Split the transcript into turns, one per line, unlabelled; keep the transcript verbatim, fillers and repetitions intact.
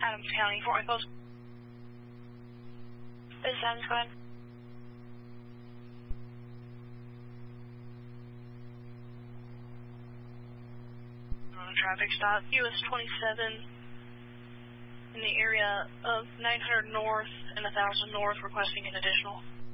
Adams County, Fort Wayne Post.
This is Adams, go ahead.
On a traffic stop, U S twenty-seven in the area of nine hundred North and one thousand North, requesting an additional.